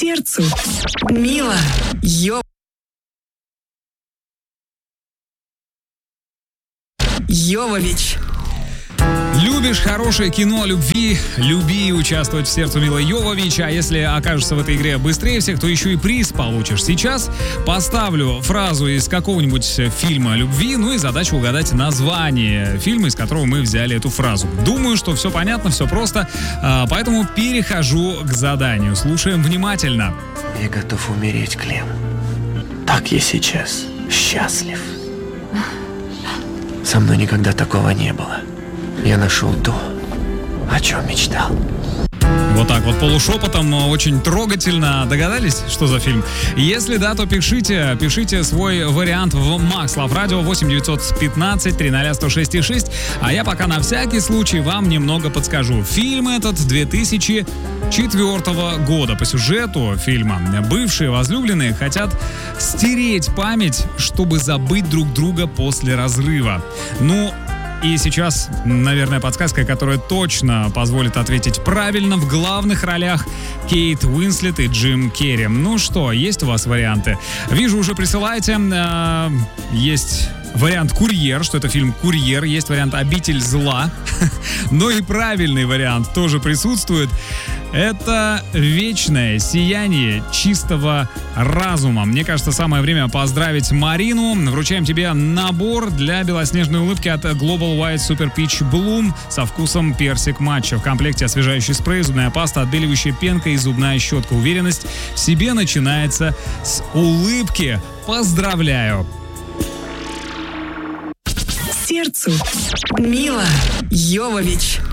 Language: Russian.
Сердцу мило. Йовович. Любишь хорошее кино о любви, люби и участвовать в «Сердцу Милы Йовович». А если окажешься в этой игре быстрее всех, то еще и приз получишь. Сейчас поставлю фразу из какого-нибудь фильма о любви, ну и задача угадать название фильма, из которого мы взяли эту фразу. Думаю, что все понятно, все просто, поэтому перехожу к заданию. Слушаем внимательно. Я готов умереть, Клем. Так я сейчас счастлив. Со мной никогда такого не было. Я нашел то, о чем мечтал. Вот так вот полушепотом, очень трогательно. Догадались, что за фильм? Если да, то пишите свой вариант в Max Love Radio 8 915 300 106,6. А я пока на всякий случай вам немного подскажу. Фильм этот 2004 года. По сюжету фильма бывшие возлюбленные хотят стереть память, чтобы забыть друг друга после разрыва. И сейчас, наверное, подсказка, которая точно позволит ответить правильно. В главных ролях Кейт Уинслет и Джим Керри. Ну что, есть у вас варианты? Вижу, уже присылайте. Есть вариант «Курьер», что это фильм «Курьер». Есть вариант «Обитель зла». Но и правильный вариант тоже присутствует. Это «Вечное сияние чистого разума». Мне кажется, самое время поздравить Марину. Вручаем тебе набор для белоснежной улыбки от Global White Super Peach Bloom со вкусом персик матча. В комплекте освежающий спрей, зубная паста, отбеливающая пенка и зубная щетка. Уверенность в себе начинается с улыбки. Поздравляю! Сердцу мило. Йовович.